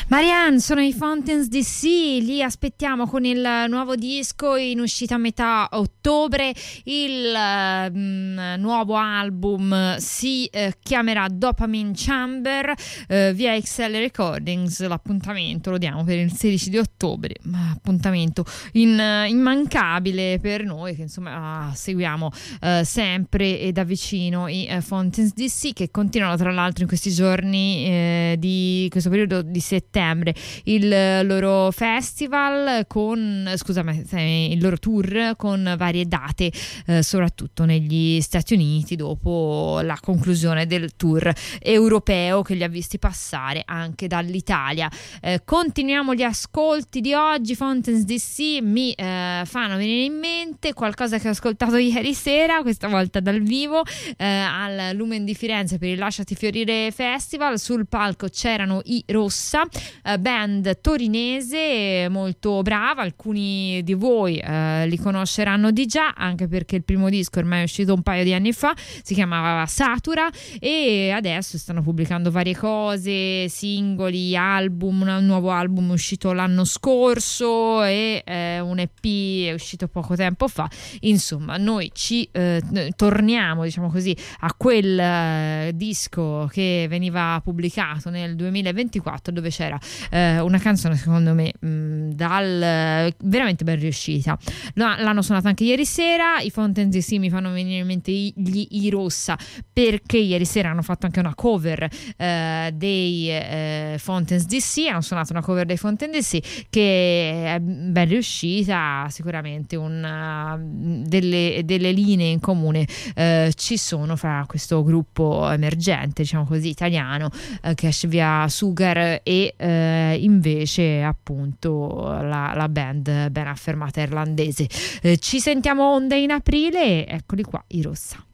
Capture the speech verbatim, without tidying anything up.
Marianne, sono i Fountains D C, li aspettiamo con il nuovo disco in uscita a metà ottobre. Il uh, nuovo album si uh, chiamerà Dopamine Chamber, uh, via X L Recordings. L'appuntamento lo diamo per il sedici di ottobre, ma appuntamento in, uh, immancabile per noi che insomma uh, seguiamo uh, sempre e da vicino i uh, Fountains D C, che continuano tra l'altro in questi giorni uh, di questo periodo di settembre il loro festival con scusami il loro tour con varie date eh, soprattutto negli Stati Uniti, dopo la conclusione del tour europeo che li ha visti passare anche dall'Italia. Eh, continuiamo gli ascolti di oggi. Fountains D C mi eh, fanno venire in mente qualcosa che ho ascoltato ieri sera, questa volta dal vivo eh, al Lumen di Firenze per il Lasciati Fiorire Festival. Sul palco c'erano i Rossa, Uh, band torinese molto brava, alcuni di voi uh, li conosceranno di già, anche perché il primo disco ormai è uscito un paio di anni fa, si chiamava Satura, e adesso stanno pubblicando varie cose, singoli, album, un nuovo album uscito l'anno scorso e eh, un E P è uscito poco tempo fa. Insomma, noi ci eh, torniamo, diciamo così, a quel eh, disco che veniva pubblicato nel duemilaventiquattro, dove c'era Eh, una canzone secondo me mh, dal veramente ben riuscita. L'hanno suonata anche ieri sera. I Fountains D C mi fanno venire in mente gli I Rossa, perché ieri sera hanno fatto anche una cover eh, dei eh, Fountains D C, hanno suonato una cover dei Fountains D C che è ben riuscita. Sicuramente una, delle, delle linee in comune eh, ci sono fra questo gruppo emergente, diciamo così, italiano eh, che esce via Sugar e eh, invece appunto la, la band ben affermata irlandese. Eh, ci sentiamo Onda in aprile, eccoli qua i Rossa.